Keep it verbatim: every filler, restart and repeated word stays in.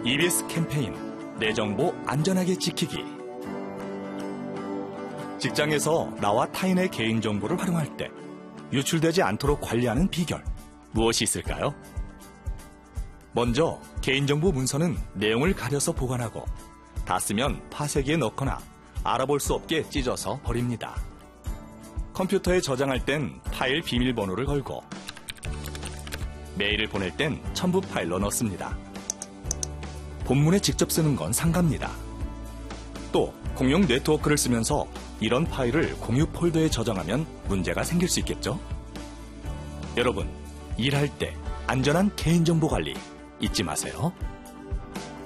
이비에스 캠페인 내 정보 안전하게 지키기. 직장에서 나와 타인의 개인정보를 활용할 때 유출되지 않도록 관리하는 비결, 무엇이 있을까요? 먼저 개인정보 문서는 내용을 가려서 보관하고 다 쓰면 파쇄기에 넣거나 알아볼 수 없게 찢어서 버립니다. 컴퓨터에 저장할 땐 파일 비밀번호를 걸고 메일을 보낼 땐 첨부 파일로 넣습니다. 본문에 직접 쓰는 건 상가입니다. 또 공용 네트워크를 쓰면서 이런 파일을 공유 폴더에 저장하면 문제가 생길 수 있겠죠? 여러분, 일할 때 안전한 개인정보 관리 잊지 마세요.